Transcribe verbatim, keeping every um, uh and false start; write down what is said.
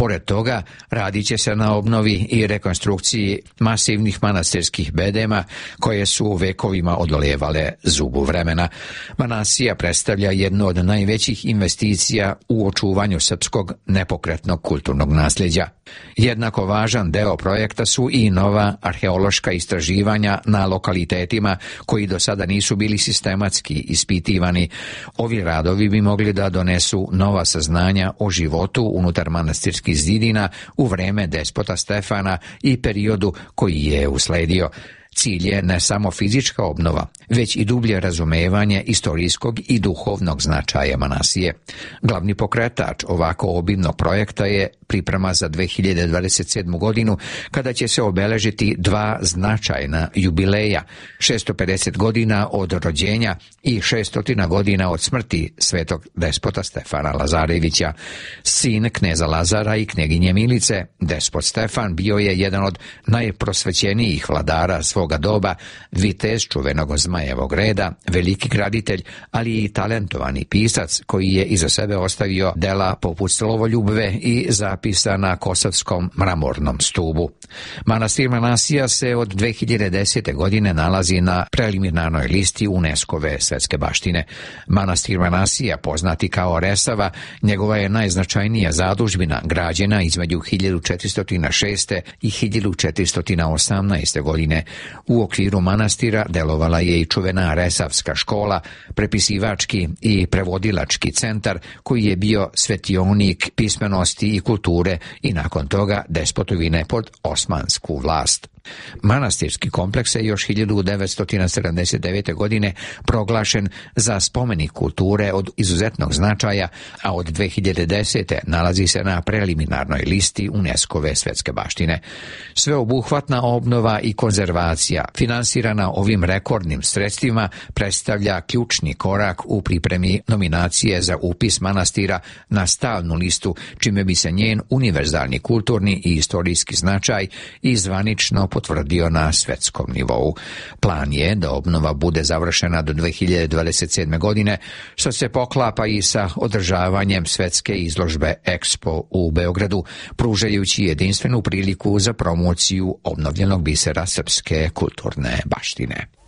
Pored toga, radit će se na obnovi i rekonstrukciji masivnih manastirskih bedema koje su u vekovima odolijevale zubu vremena. Manasija predstavlja jednu od najvećih investicija u očuvanju srpskog nepokretnog kulturnog nasljeđa. Jednako važan deo projekta su i nova arheološka istraživanja na lokalitetima koji do sada nisu bili sistematski ispitivani. Ovi radovi bi mogli da donesu nova saznanja o životu unutar manastirskih zidina u vreme despota Stefana i periodu koji je usledio. Cilj je ne samo fizička obnova, već i dublje razumevanje istorijskog i duhovnog značaja Manasije. Glavni pokretač ovako obimnog projekta je priprema za dve hiljade dvadeset sedmu godinu, kada će se obeležiti dva značajna jubileja, šesto pedeset godina od rođenja i šesto godina od smrti svetog despota Stefana Lazarevića. Sin kneza Lazara i kneginje Milice, despot Stefan bio je jedan od najprosvećenijih vladara svoga doba, vitez čuvenog Zmajevog reda, veliki graditelj, ali i talentovani pisac koji je iza sebe ostavio dela poput Slovoljubve i zapisa na Kosovskom mramornom stubu. Manastir Manasija se od dve hiljade desete. godine nalazi na preliminarnoj listi UNESCO-ve svetske baštine. Manastir Manasija, poznati kao Resava, njegova je najznačajnija zadužbina, građena između hiljadu četiristo šeste. i hiljadu četiristo osamnaeste. godine. U okviru manastira delovala je i čuvena Resavska škola, prepisivački i prevodilački centar koji je bio svetionik pismenosti i kulture i nakon toga despotovine pod osmansku vlast. Manastirski kompleks je još hiljadu devetsto sedamdeset devete. godine proglašen za spomenik kulture od izuzetnog značaja, a od dve hiljade desete. nalazi se na preliminarnoj listi UNESCO-ve svetske baštine. Sveobuhvatna obnova i konzervacija, finansirana ovim rekordnim sredstvima, predstavlja ključni korak u pripremi nominacije za upis manastira na stalnu listu, čime bi se njen univerzalni kulturni i istorijski značaj i zvanično potvrdio na svetskom nivou. Plan je da obnova bude završena do dve hiljade dvadeset sedme. godine, što se poklapa i sa održavanjem svetske izložbe Expo u Beogradu, pružajući jedinstvenu priliku za promociju obnovljenog bisera srpske kulturne baštine.